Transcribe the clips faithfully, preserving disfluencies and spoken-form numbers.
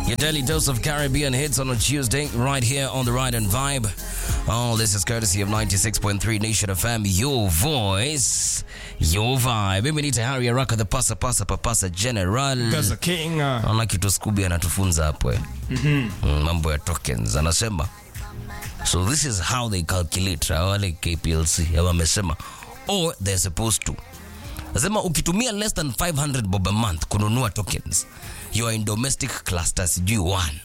Your daily dose of Caribbean hits on a Tuesday, right here on the Ride and Vibe. All this is courtesy of ninety-six point three Nation F M, your voice, your vibe. Mimi ni Harry Araka, the pasa pasa papasa general. Gaza King. Ana kitu Scooby anatufunza hapo eh. Mhm. Mambo ya tokens anasema. So this is how they calculate wale K P L C. Wamesema or they're supposed to. Anasema ukitumia less than five hundred bob a month kununua tokens, you are in domestic cluster sijui one.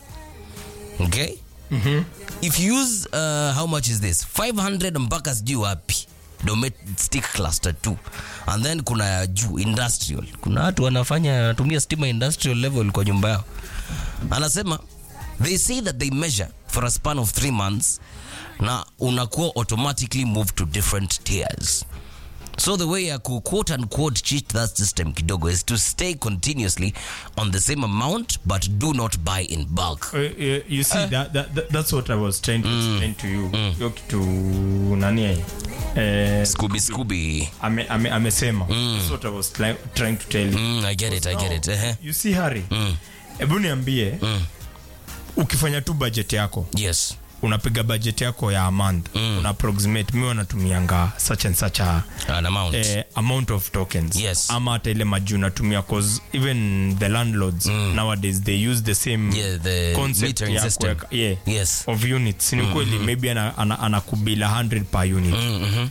Okay? Mhm. If you use uh, how much is this? five hundred mpaka sijui wapi. Domestic cluster two. And then kuna juu industrial. Kuna watu wanafanya wanatumia stima industrial level kwa nyumba yao. Anasema they say that they measure for a span of three months na unakuwa automatically moved to different tiers. So the way ya ku quote unquote cheat that system kidogo is to stay continuously on the same amount but do not buy in bulk. Uh, uh, you see uh, that, that, that that's what I was trying to mm, explain to you. Mm. Yoki to nani eh uh, Scooby Scooby. Ame ame amesema. Mm. That's what I was trying trying to tell you. Mm, I get it, I get it. Uh-huh. You see Harry. Mm. Hebu niambie. Mm. Ukifanya tu budget yako. Yes. Unapiga budget yako ya a month. Mm. Una approximate mimi wanatumianga such and such a an amount uh, amount of tokens. Yes. Ama hata ile maju natumia cause even the landlords mm. nowadays they use the same yeah, the concept metering system. Kweka, yeah, yes. of units. Ni kweli mm-hmm. maybe ana, ana, anakubila one hundred per unit. Mm-hmm.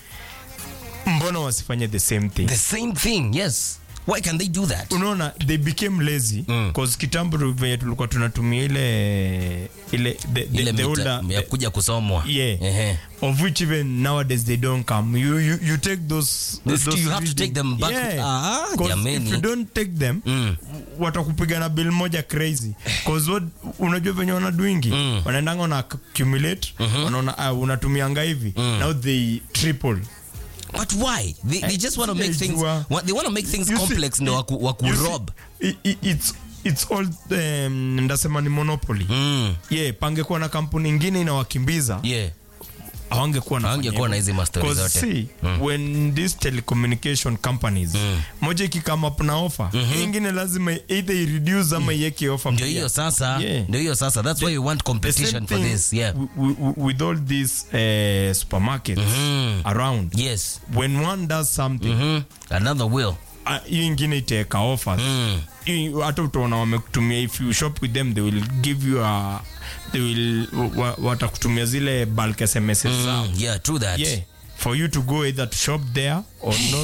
Mbona wasifanye the same thing? The same thing, yes. Why can they do that? Unaona, they became lazy mm. cause kitambo venye tulikuwa tunatumia ile ile the, the, ile the older ya kuja kusomwa. Yeah. Uh-huh. Of which even nowadays they don't come. You you, you take those, those those you have to take them back. Yeah. Ah, if you don't take them mm. watakupiga na bill moja crazy. Cause what unajua venye wana doing mm. wanaendanga na accumulate mm-hmm. wanaona uh, unatumianga hivi mm. now they triple. But why? They, they just want to make things what they want to make things you complex see, ndo waku, waku rob. See, it, it's it's all um, ndasema ni monopoly. Mm. Yeah, pangekuwa na kampuni nyingine inawakimbiza. Yeah. Hawangekuwa na hawangekuwa na hizi mastori zote. See, mm. when these telecommunication companies mm. moja ikikama up na offer, mm-hmm. nyingine lazima either reduce ama yeke offer. Ndio hiyo sasa. Yeah. Ndio hiyo sasa. That's the, why you want competition for this. Yeah. W- w- with all these uh, supermarkets mm-hmm. around. Yes. When one does something, mm-hmm. another will. Hiyo ingine iteka offers. Mm. Hata utaona wamekutumia, if you shop with them they will give you a they will watakutumia zile bulk S M S zao. Mm, yeah, true that. Yeah, for you to go either to shop there or not.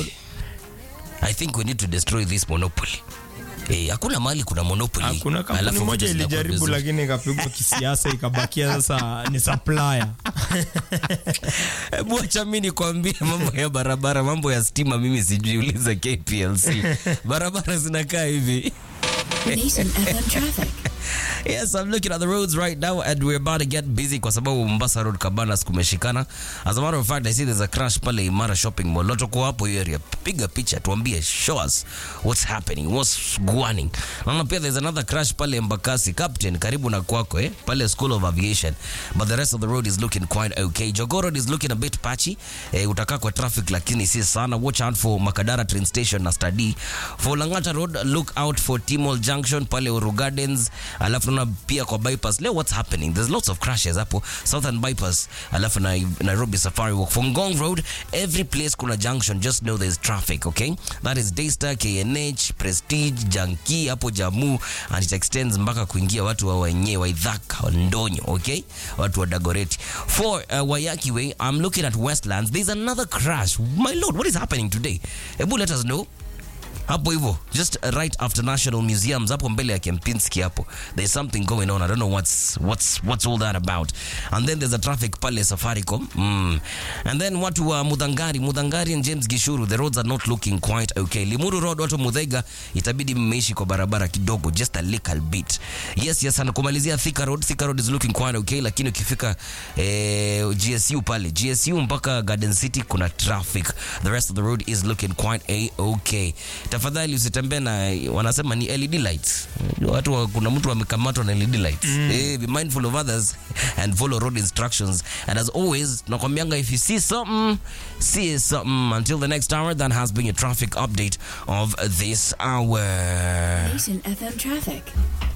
I think we need to destroy this monopoly. Eh, hakuna mali kuna monopoly. Hakuna kampuni moja ilijaribu lakini ikapigwa kisiasa ikabakia sasa ni supplier. Hebu acha mimi nikwambie mambo ya barabara, mambo ya stima mimi sijiuliza K P L C. Barabara zinakaa hivi. Nation F M traffic. Yes, I'm looking at the roads right now and we're about to get busy kwa sababu Mombasa Road Cabanas kumeshikana. As a matter of fact, I see there's a crash pale Imara Shopping Mall. Loto kwa hapo area. Piga picha tuambie, show us what's happening, what's going. Naona pia there's another crash pale Mbakasi Captain karibu na kwako eh, pale School of Aviation. But the rest of the road is looking quite okay. Jogoo Road is looking a bit patchy. Eh, utakaa kwa traffic lakini si sana. Watch out for Makadara train station na Study. For Langata Road, look out for Timol Junction pale Uru Gardens. Alafu na pia kwa bypass leo what's happening, there's lots of crashes hapo Southern bypass, alafu na Nairobi Safari Walk. For Ngong Road, every place kuna junction, just know there's traffic, okay? That is Daystar, K N H, Prestige, Janki hapo Jamu, and it extends mpaka kuingia watu wa wenyewe wa Ithaka, Ndonyo, okay? Watu wa Dagoretti. For uh, Wayaki Way, I'm looking at Westlands, there's another crash. My lord, what is happening today? Ebu let us know. Hapo hivyo, just right after National Museums, hapo mbele ya Kempinski hapo. There's something going on. I don't know what's what's what's all that about. And then there's a traffic pale Safaricom. Mm. And then watu wa Mudangari, Mudangari and James Gishuru, the roads are not looking quite okay. Limuru Road, watu Muthaiga, itabidi mmeishi kwa barabara kidogo, just a little bit. Yes, yes, anakumalizia Thika Road. Thika Road is looking quite okay, lakini ukifika eh, G S U pale, G S U mpaka Garden City kuna traffic. The rest of the road is looking quite a-okay. Tafadhali usitembee na wanasema ni L E D lights. Watu wa, kuna mtu amekamatwa na L E D lights. Mm. Eh, be mindful of others and follow road instructions. And as always, nakwambianga if you see something, see something. Until the next hour, that has been your traffic update of this hour. Nation F M traffic.